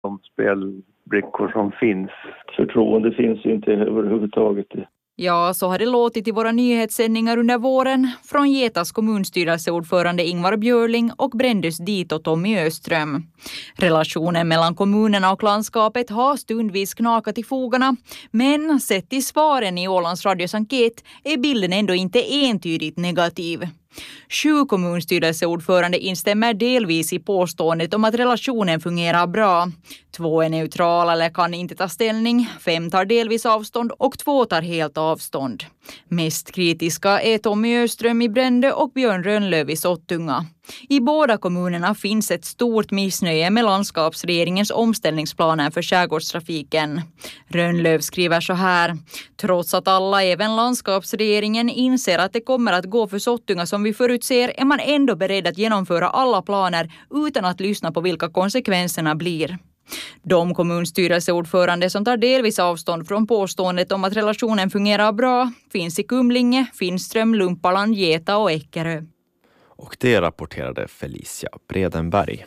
De spelbrickor som finns. Förtroende finns ju inte överhuvudtaget. Ja, så har det låtit i våra nyhetssändningar under våren från Getas kommunstyrelseordförande Ingvar Björling och Brändös Dito Tommy Öström. Relationen mellan kommunerna och landskapet har stundvis knakat i fogarna, men sett i svaren i Ålands Radios enkät är bilden ändå inte entydigt negativ. 7 kommunstyrelseordförande instämmer delvis i påståendet om att relationen fungerar bra. 2 är neutrala eller kan inte ta ställning, 5 tar delvis avstånd och 2 tar helt avstånd. Mest kritiska är Tommy Öström i Brändö och Björn Rönnlöv i Sottunga. I båda kommunerna finns ett stort missnöje med landskapsregeringens omställningsplaner för skärgårdstrafiken. Rönnlöv skriver så här: trots att alla, även landskapsregeringen, inser att det kommer att gå för Sottunga som vi förutser, är man ändå beredd att genomföra alla planer utan att lyssna på vilka konsekvenserna blir. De kommunstyrelseordförande som tar delvis avstånd från påståendet om att relationen fungerar bra finns i Kumlinge, Finström, Lumpaland, Geta och Eckerö. Och det rapporterade Felicia Bredenberg.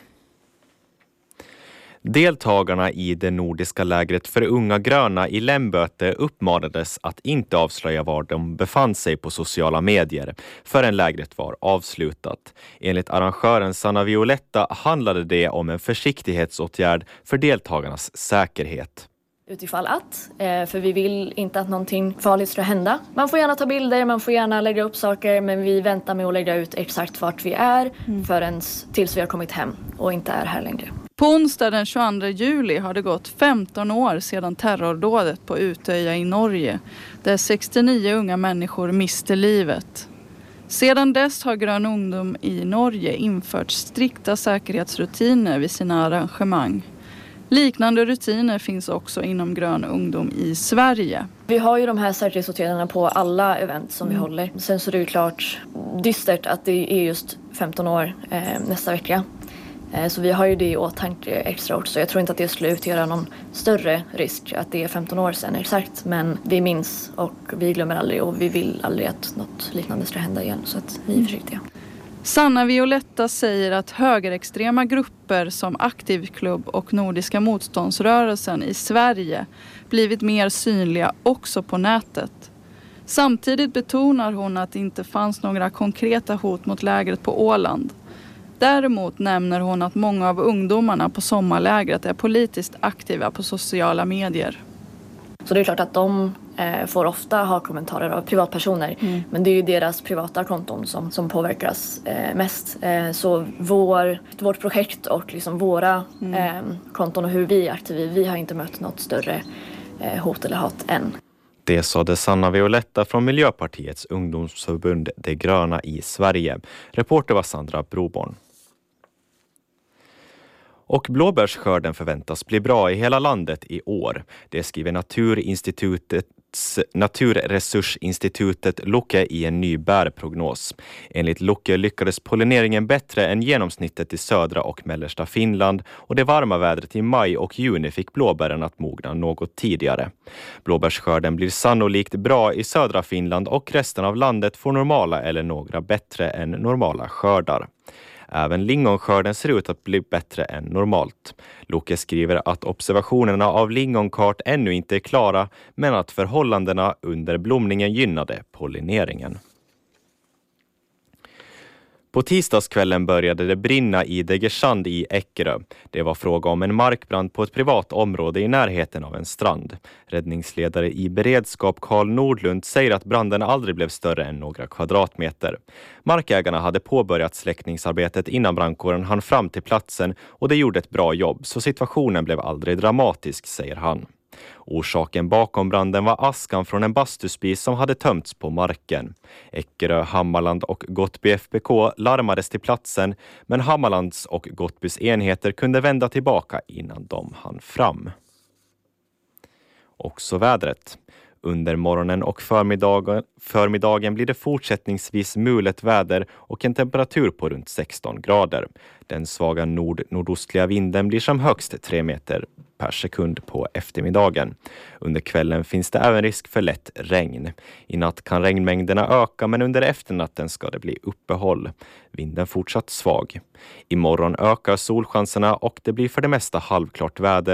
Deltagarna i det nordiska lägret för unga gröna i Lämböte uppmanades att inte avslöja var de befann sig på sociala medier förrän lägret var avslutat. Enligt arrangören Sanna Violetta handlade det om en försiktighetsåtgärd för deltagarnas säkerhet. Utifall att, för vi vill inte att någonting farligt ska hända. Man får gärna ta bilder, man får gärna lägga upp saker, men vi väntar med att lägga ut exakt vart vi är tills vi har kommit hem och inte är här längre. På onsdag den 22 juli har det gått 15 år sedan terrordådet på Utöja i Norge, där 69 unga människor miste livet. Sedan dess har Grön ungdom i Norge infört strikta säkerhetsrutiner vid sina arrangemang. Liknande rutiner finns också inom Grön ungdom i Sverige. Vi har ju de här säkerhetsåtgärderna på alla event som vi håller. Sen så är det ju klart dystert att det är just 15 år nästa vecka. Så vi har ju det i åtanke extra också. Jag tror inte att det skulle utgöra någon större risk att det är 15 år sedan exakt. Men vi minns och vi glömmer aldrig och vi vill aldrig att något liknande ska hända igen. Så att vi är försiktiga. Sanna Violetta säger att högerextrema grupper som Aktivklubb och Nordiska motståndsrörelsen i Sverige blivit mer synliga också på nätet. Samtidigt betonar hon att det inte fanns några konkreta hot mot lägret på Åland. Däremot nämner hon att många av ungdomarna på sommarlägret är politiskt aktiva på sociala medier. Så det är klart att de får ofta ha kommentarer av privatpersoner. Men det är ju deras privata konton som påverkas mest. Så vårt projekt och liksom våra konton och hur vi är aktiva, vi har inte mött något större hot eller hat än. Det sade Sanna Violetta från Miljöpartiets ungdomsförbund De gröna i Sverige. Reporter var Sandra Broborn. Och blåbärsskörden förväntas bli bra i hela landet i år. Det skriver Naturresursinstitutet Luke i en ny bärprognos. Enligt Luke lyckades pollineringen bättre än genomsnittet i södra och mellersta Finland och det varma vädret i maj och juni fick blåbären att mogna något tidigare. Blåbärsskörden blir sannolikt bra i södra Finland och resten av landet får normala eller några bättre än normala skördar. Även lingonskörden ser ut att bli bättre än normalt. Luke skriver att observationerna av lingonkart ännu inte är klara, men att förhållandena under blomningen gynnade pollineringen. På tisdagskvällen började det brinna i Degersand i Eckerö. Det var fråga om en markbrand på ett privat område i närheten av en strand. Räddningsledare i beredskap Karl Nordlund säger att branden aldrig blev större än några kvadratmeter. Markägarna hade påbörjat släckningsarbetet innan brandkåren hann fram till platsen och det gjorde ett bra jobb så situationen blev aldrig dramatisk, säger han. Orsaken bakom branden var askan från en bastuspis som hade tömts på marken. Eckerö, Hammarland och Gottby FBK larmades till platsen, men Hammarlands och Gottbys enheter kunde vända tillbaka innan de hann fram. Också vädret. Under morgonen och förmiddagen blir det fortsättningsvis mulet väder och en temperatur på runt 16 grader. Den svaga nordostliga vinden blir som högst 3 meter per sekund på eftermiddagen. Under kvällen finns det även risk för lätt regn. I natt kan regnmängderna öka, men under efternatten ska det bli uppehåll. Vinden fortsatt svag. Imorgon ökar solchanserna och det blir för det mesta halvklart väder